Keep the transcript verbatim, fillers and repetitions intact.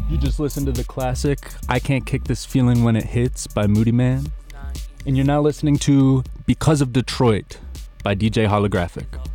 You just listened to the classic I Can't Kick This Feeling When It Hits by Moody Man. And you're now listening to Because of Detroit by D J Holographic.